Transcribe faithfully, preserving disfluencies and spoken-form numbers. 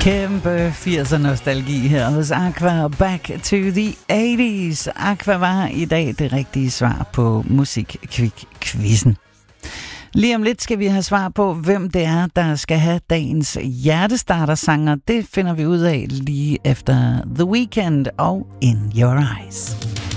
Kæmpe firser nostalgi her hos Aqua. Back to the eighties. Aqua var i dag det rigtige svar på Musikkvik-quizzen. Lige om lidt skal vi have svar på, hvem det er, der skal have dagens hjertestartersanger. Det finder vi ud af lige efter The Weeknd og In Your Eyes.